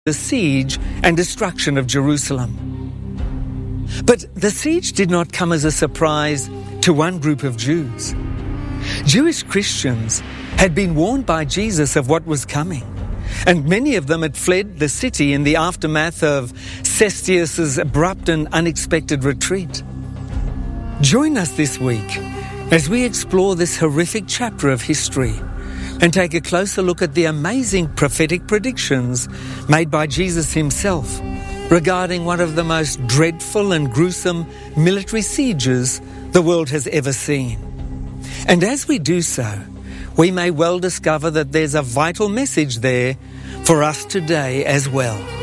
the siege and destruction of Jerusalem. But the siege did not come as a surprise to one group of Jews. Jewish Christians had been warned by Jesus of what was coming, and many of them had fled the city in the aftermath of Cestius's abrupt and unexpected retreat. Join us this week as we explore this horrific chapter of history and take a closer look at the amazing prophetic predictions made by Jesus himself regarding one of the most dreadful and gruesome military sieges the world has ever seen. And as we do so, we may well discover that there's a vital message there for us today as well.